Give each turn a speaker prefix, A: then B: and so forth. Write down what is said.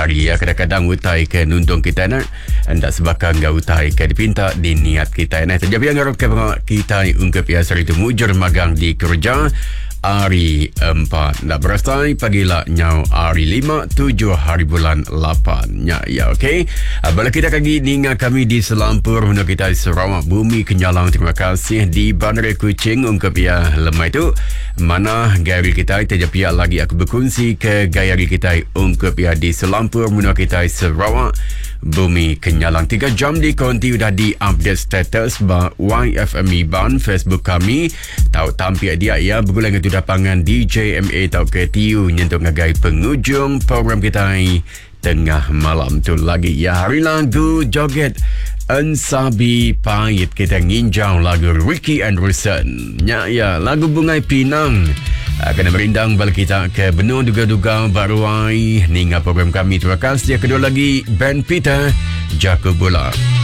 A: hari ya. Kadang-kadang utai ke nuntung kita nak anda sebakang ga utai ke dipinta di niat kita nak. Jadi yang ngarap ke kita ungkap ya sari tu mujur magang di kerja hari 4 nak berasai pagilah nyau hari 5 7 hari bulan 8 ya okey. Bala kita kagi ninga kami di Selampur untuk kita di Sarawak Bumi Kenyalang. Terima kasih di Bandar Kuching ungkap ya lemai tu mana gaya kita tidak pihak lagi aku berkongsi ke gaya kita ungkap ya di Selampur untuk kita di Sarawak Bumi Kenyalang. 3 jam di konti sudah di update status YFME Ban Facebook kami tahu tampil dia ya bergulang itu dapangan DJMA tahu ke TU nyentuh ngagai penghujung program kita tengah malam tu lagi ya. Hari lagu joget Ensabi Pahit kita nginjau lagu Ricky Anderson ya lagu Bungai Pinang kena merindang balik kita ke benua duga-duga baruai ninga program kami. Terima kasih. Kedua lagi Ben Peter Jaku Bola.